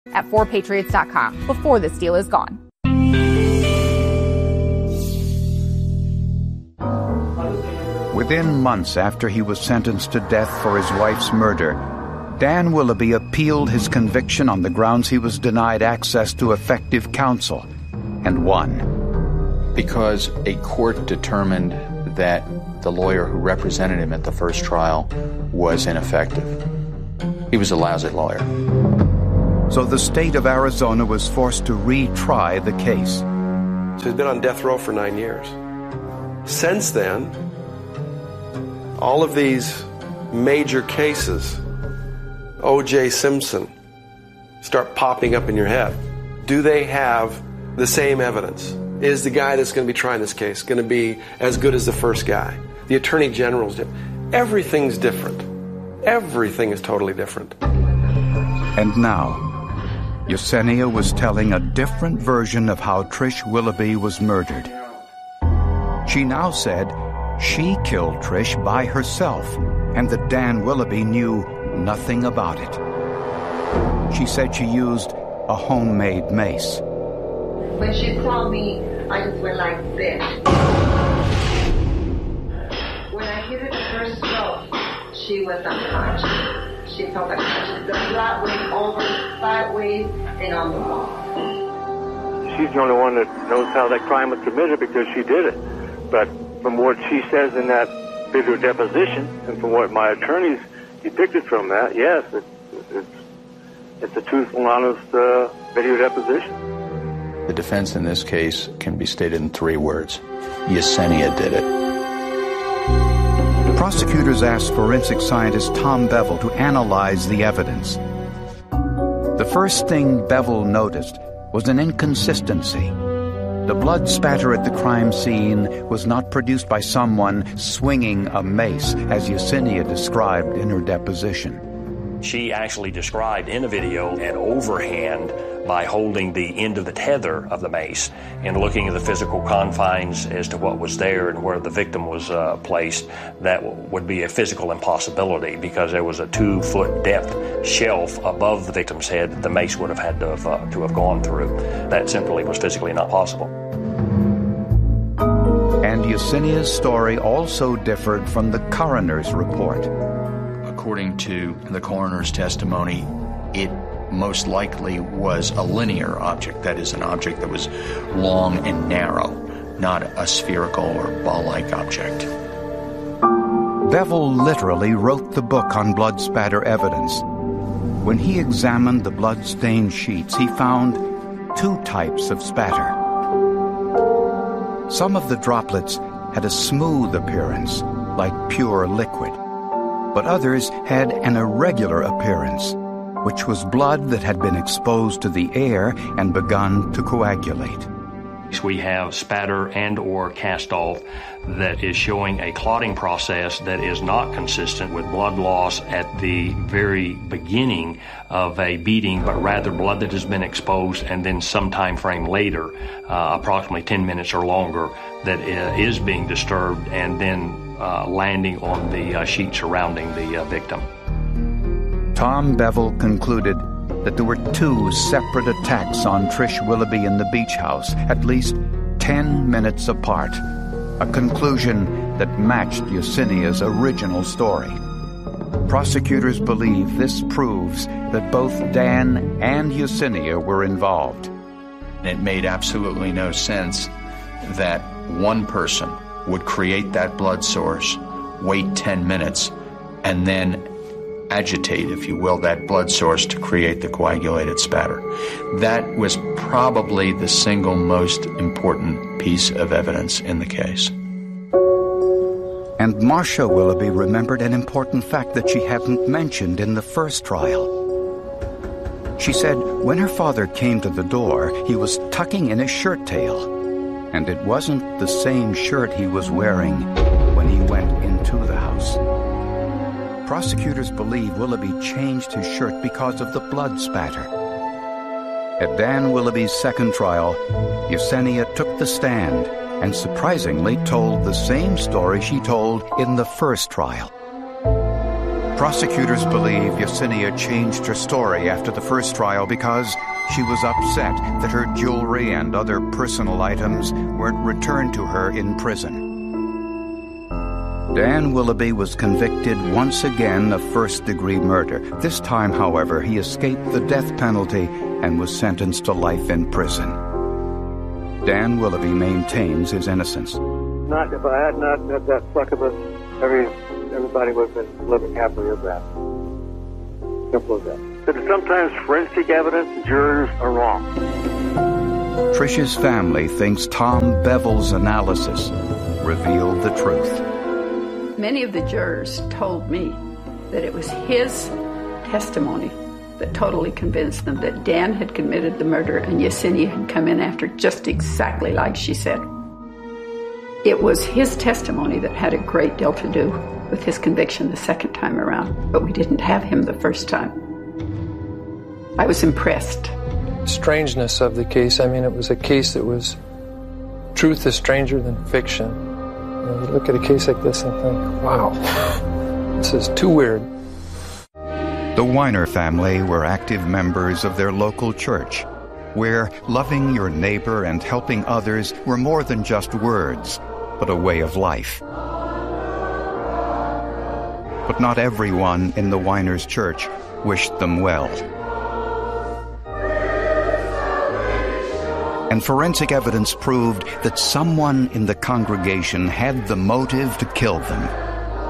at 4patriots.com before this deal is gone. Within months after he was sentenced to death for his wife's murder, Dan Willoughby appealed his conviction on the grounds he was denied access to effective counsel, and won. Because a court determined that the lawyer who represented him at the first trial was ineffective. He was a lousy lawyer. So the state of Arizona was forced to retry the case. So he's been on death row for 9 years. Since then, all of these major cases, O.J. Simpson, start popping up in your head. Do they have the same evidence? Is the guy that's going to be trying this case going to be as good as the first guy? The attorney general's different. Everything's different. Everything is totally different. And now, Yesenia was telling a different version of how Trish Willoughby was murdered. She now said she killed Trish by herself and that Dan Willoughby knew nothing about it. She said she used a homemade mace. When she saw me, I just went like this. When I hit her the first stroke, she was unconscious. She felt unconscious. The blood went over sideways and on the wall. She's the only one that knows how that crime was committed because she did it. But from what she says in that video deposition, and from what my attorneys depicted from that, yes, it's a truthful and honest video deposition. The defense in this case can be stated in 3 words. Yesenia did it. Prosecutors asked forensic scientist Tom Bevel to analyze the evidence. The first thing Bevel noticed was an inconsistency. The blood spatter at the crime scene was not produced by someone swinging a mace, as Yesenia described in her deposition. She actually described in the video an overhand by holding the end of the tether of the mace and looking at the physical confines as to what was there and where the victim was placed. That would be a physical impossibility because there was a 2-foot depth shelf above the victim's head that the mace would have had to have gone through. That simply was physically not possible. And Yesenia's story also differed from the coroner's report. According to the coroner's testimony, it most likely was a linear object, that is, an object that was long and narrow, not a spherical or ball-like object. Bevel literally wrote the book on blood spatter evidence. When he examined the blood-stained sheets, he found 2 types of spatter. Some of the droplets had a smooth appearance, like pure liquid, but others had an irregular appearance, which was blood that had been exposed to the air and begun to coagulate. We have spatter and or cast-off that is showing a clotting process that is not consistent with blood loss at the very beginning of a beating, but rather blood that has been exposed and then some time frame later, approximately 10 minutes or longer, that is being disturbed and then landing on the sheet surrounding the victim. Tom Bevel concluded that there were 2 separate attacks on Trish Willoughby in the beach house, at least 10 minutes apart, a conclusion that matched Yesenia's original story. Prosecutors believe this proves that both Dan and Yesenia were involved. It made absolutely no sense that one person would create that blood source, wait 10 minutes, and then agitate, if you will, that blood source to create the coagulated spatter. That was probably the single most important piece of evidence in the case. And Marcia Willoughby remembered an important fact that she hadn't mentioned in the first trial. She said when her father came to the door, he was tucking in his shirt tail, and it wasn't the same shirt he was wearing when he went into the house. Prosecutors believe Willoughby changed his shirt because of the blood spatter. At Dan Willoughby's second trial, Yesenia took the stand and surprisingly told the same story she told in the first trial. Prosecutors believe Yesenia changed her story after the first trial because she was upset that her jewelry and other personal items weren't returned to her in prison. Dan Willoughby was convicted once again of first-degree murder. This time, however, he escaped the death penalty and was sentenced to life in prison. Dan Willoughby maintains his innocence. Not if I had not had that succubus, everybody would have been living happily ever after. Simple as that. But sometimes forensic evidence, jurors are wrong. Trish's family thinks Tom Bevel's analysis revealed the truth. Many of the jurors told me that it was his testimony that totally convinced them that Dan had committed the murder and Yesenia had come in after just exactly like she said. It was his testimony that had a great deal to do with his conviction the second time around, but we didn't have him the first time. I was impressed. Strangeness of the case, I mean, it was a case that was, truth is stranger than fiction. You know, you look at a case like this and think, wow, this is too weird. The Weiner family were active members of their local church, where loving your neighbor and helping others were more than just words, but a way of life. But not everyone in the Weiners' church wished them well. And forensic evidence proved that someone in the congregation had the motive to kill them.